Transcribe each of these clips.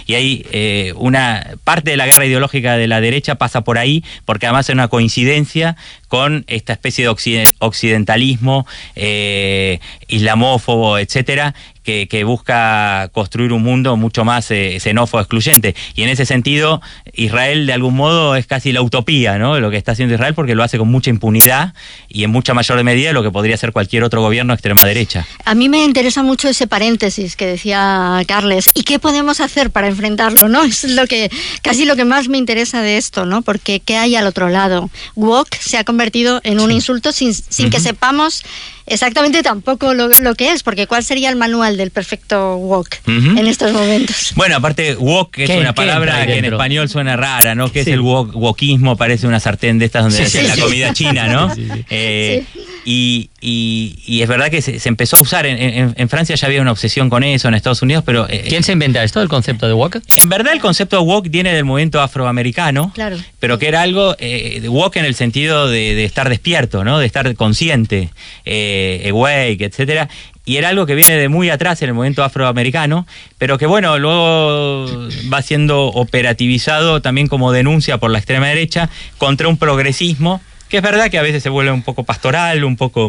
Y hay una parte de la guerra ideológica de la derecha pasa por ahí, porque además es una coincidencia con esta especie de occidentalismo islamófobo, etcétera, que busca construir un mundo mucho más xenófobo, excluyente. Y en ese sentido, Israel de algún modo es casi la utopía, ¿no? Lo que está haciendo Israel, porque lo hace con mucha impunidad y en mucha mayor medida de lo que podría hacer cualquier otro gobierno de extrema derecha. A mí me interesa mucho ese paréntesis que decía Carles. ¿Y qué podemos hacer para enfrentarlo, no? Es casi lo que más me interesa de esto, ¿no? Porque ¿qué hay al otro lado? Woke se ha convertido en un insulto sin que sepamos exactamente tampoco lo que es, porque ¿cuál sería el manual del perfecto woke en estos momentos? Bueno, aparte woke es una palabra que en español suena rara, ¿no? ¿Qué es el wokismo? Parece una sartén de estas donde hacen la comida china, ¿no? Y es verdad que se empezó a usar, en Francia ya había una obsesión con eso, en Estados Unidos, pero... ¿Quién se inventa esto, el concepto de woke? En verdad el concepto de woke viene del movimiento afroamericano, claro, pero que era algo de woke en el sentido de estar despierto, ¿no? De estar consciente, awake, etcétera. Y era algo que viene de muy atrás en el movimiento afroamericano, pero que bueno, luego va siendo operativizado también como denuncia por la extrema derecha contra un progresismo, que es verdad que a veces se vuelve un poco pastoral, un poco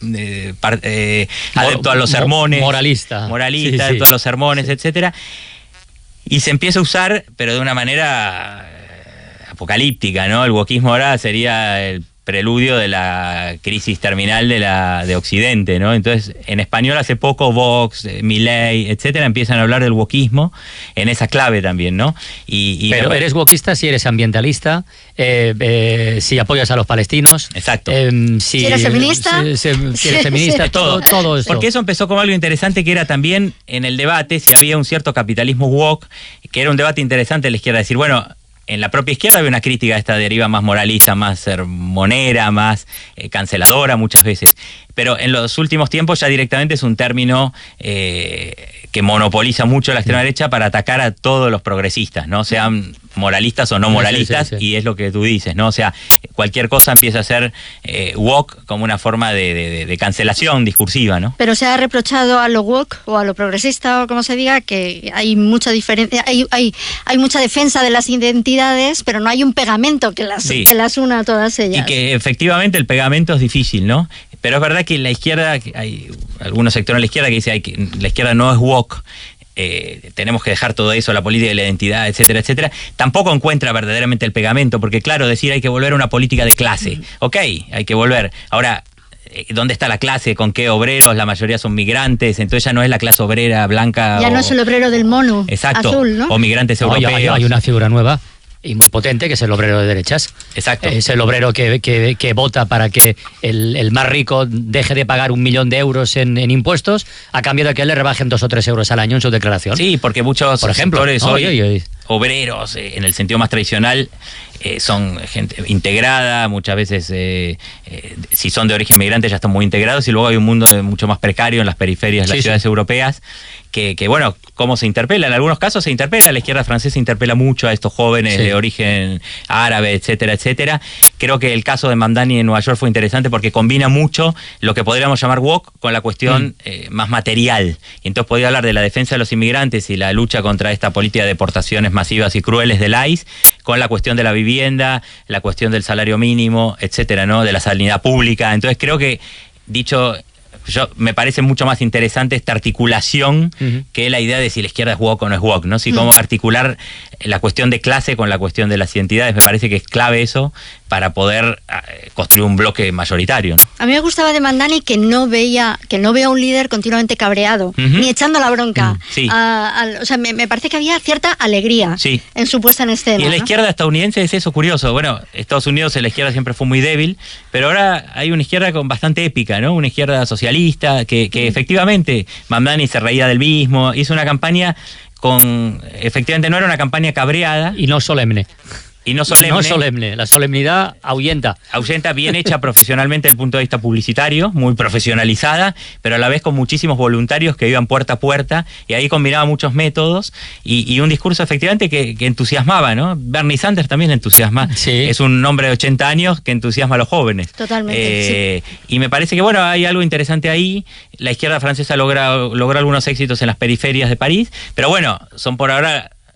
adepto a los sermones. Moralista, adepto a los sermones, etcétera. Y se empieza a usar, pero de una manera apocalíptica, ¿no? El wokismo ahora sería el preludio de la crisis terminal de Occidente, ¿no? Entonces, en español hace poco Vox, Milei, etcétera, empiezan a hablar del wokismo en esa clave también, ¿no? Pero eres wokista si eres ambientalista, si apoyas a los palestinos. Exacto. Si eres feminista. Si eres feminista, todo eso. Porque eso empezó como algo interesante, que era también en el debate si había un cierto capitalismo woke, que era un debate interesante de la izquierda, decir, bueno, en la propia izquierda había una crítica a esta deriva más moralista, más sermonera, más canceladora muchas veces. Pero en los últimos tiempos ya directamente es un término que monopoliza mucho la extrema derecha para atacar a todos los progresistas, ¿no? Sean moralistas o no moralistas, y es lo que tú dices, ¿no? O sea, cualquier cosa empieza a ser woke como una forma de cancelación discursiva, ¿no? Pero se ha reprochado a lo woke o a lo progresista, o como se diga, que hay mucha diferencia, hay mucha defensa de las identidades, pero no hay un pegamento que las una a todas ellas. Y que efectivamente el pegamento es difícil, ¿no? Pero es verdad que en la izquierda, hay algunos sectores de la izquierda que dicen que la izquierda no es woke, tenemos que dejar todo eso, la política de la identidad, etcétera, etcétera. Tampoco encuentra verdaderamente el pegamento, porque claro, decir hay que volver a una política de clase. Ok, hay que volver. Ahora, ¿dónde está la clase? ¿Con qué obreros? La mayoría son migrantes, entonces ya no es la clase obrera blanca. Ya no es el obrero del mono azul, ¿no? O migrantes europeos. Hay una figura nueva y muy potente, que es el obrero de derechas. Exacto. Es el obrero que vota para que el más rico deje de pagar 1 millón de euros en impuestos a cambio de que le rebajen 2 o 3 euros al año en su declaración. Sí, porque muchos por ejemplo, sectores obreros, en el sentido más tradicional, son gente integrada, muchas veces si son de origen migrante ya están muy integrados, y luego hay un mundo mucho más precario en las periferias de las ciudades europeas, que bueno, ¿cómo se interpela? En algunos casos se interpela, la izquierda francesa interpela mucho a estos jóvenes de origen árabe, etcétera, etcétera. Creo que el caso de Mamdani en Nueva York fue interesante porque combina mucho lo que podríamos llamar woke con la cuestión más material. Y entonces podía hablar de la defensa de los inmigrantes y la lucha contra esta política de deportaciones masivas y crueles del ICE, con la cuestión de la vivienda, la cuestión del salario mínimo, etcétera, ¿no? De la sanidad pública. Entonces creo que, me parece mucho más interesante esta articulación que la idea de si la izquierda es woke o no es woke, ¿no? Si cómo articular la cuestión de clase con la cuestión de las identidades, me parece que es clave eso para poder construir un bloque mayoritario, ¿no? A mí me gustaba de Mamdani que no veía a un líder continuamente cabreado, ni echando la bronca. O sea, me parece que había cierta alegría en su puesta en escena. Y en la izquierda estadounidense es eso curioso. Bueno, Estados Unidos en la izquierda siempre fue muy débil, pero ahora hay una izquierda con bastante épica, ¿no? Una izquierda socialista que efectivamente Mamdani se reía del mismo, hizo una campaña efectivamente no era una campaña cabreada. Y no solemne. Y no solemne. No solemne, la solemnidad ahuyenta. Ahuyenta, bien hecha profesionalmente desde el punto de vista publicitario, muy profesionalizada, pero a la vez con muchísimos voluntarios que iban puerta a puerta, y ahí combinaba muchos métodos y un discurso efectivamente que entusiasmaba, ¿no? Bernie Sanders también entusiasma. Es un hombre de 80 años que entusiasma a los jóvenes. Totalmente, Y me parece que, bueno, hay algo interesante ahí. La izquierda francesa logra algunos éxitos en las periferias de París, pero bueno, son por ahora